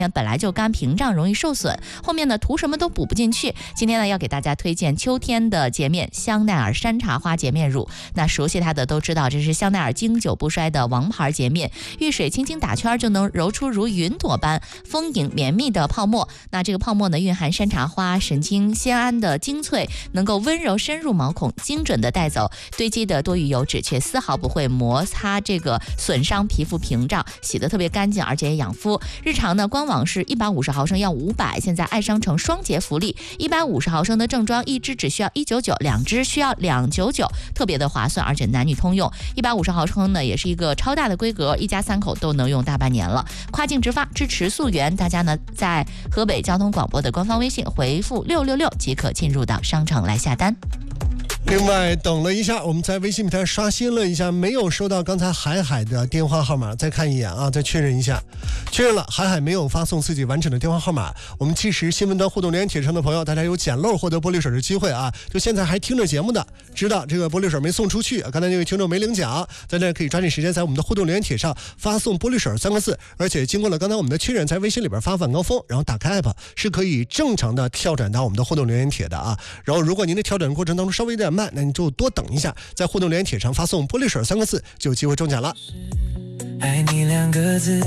本来就干，屏障容易受损，后面呢涂什么都补不进去。今天呢要给大家推荐秋天的洁面香奈儿山茶花洁面乳。那熟悉它的都知道，这是香奈儿经久不衰的王牌洁面，遇水轻轻打圈就能揉出如云朵般丰盈绵密的泡沫。那这个泡沫呢蕴含山茶花、神经酰胺的精粹，能够温柔深入毛孔，精准的带走堆积的多余油脂，却丝毫不会摩擦这个损伤皮肤屏障，洗得特别干净，而且也养肤。日常呢官网是150毫升要500，现在爱商城双节福利，150毫升的正装一支只需要199，两支需要299，特别的划算，而且男女通用。150毫升呢也是一个超大的规格，一家3口都能用大半年了。跨境直发，支持溯源，大家呢在河北交通广播的官方微信回复666即可进入到商城来下单。 另外等了一下，我们在微信平台刷新了一下，没有收到刚才海海的电话号码，再看一眼啊，再确认一下。确认了，海海没有发送自己完整的电话号码。我们即时新闻端互动留言帖上的朋友，大家有捡漏获得玻璃水的机会啊！就现在还听着节目的，知道这个玻璃水没送出去，刚才那位听众没领奖，在这可以抓紧时间在我们的互动留言帖上发送玻璃水3个字，而且经过了刚才我们的确认，在微信里边发晚高峰，然后打开 app 是可以正常的跳转到我们的互动留言帖的啊。然后如果您的跳转过程当中稍微有点慢，那你就多等一下，在互动留言帖上发送玻璃水3个字就有机会中奖了。 爱你2个字，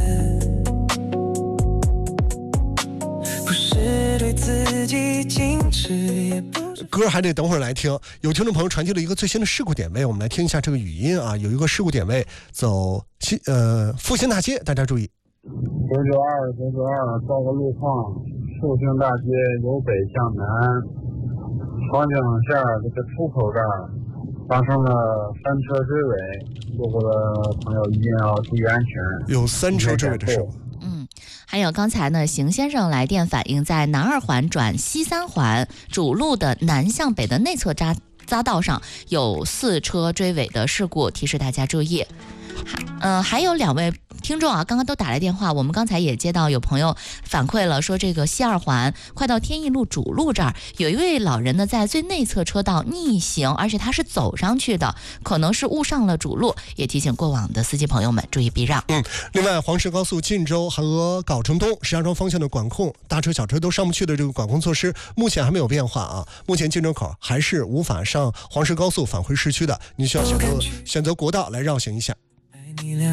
不是对自己矜持，也不是歌还得等会儿来听。有听众朋友传递了一个最新的事故点位，我们来听一下这个语音啊。有一个事故点位走复兴大街，大家注意。 992报个路况，复兴大街由北向南，黄景线这个出口这儿发生了3车追尾，路过的朋友一定要注意安全。 有3车追尾的事故。 还有刚才呢，邢先生来电反映，在南2环转西3环主路的南向北的内侧匝道上有4车追尾的事故，提示大家注意。还有2位听众啊，刚刚都打来电话，我们刚才也接到有朋友反馈了，说这个西2环快到天意路主路这儿，有一位老人呢在最内侧车道逆行，而且他是走上去的，可能是误上了主路，也提醒过往的司机朋友们注意避让。 另外黄石高速晋州和藁城东、石家庄方向的管控，大车小车都上不去的这个管控措施，目前还没有变化啊。目前晋州口还是无法上黄石高速返回市区的，你需要选择国道来绕行一下。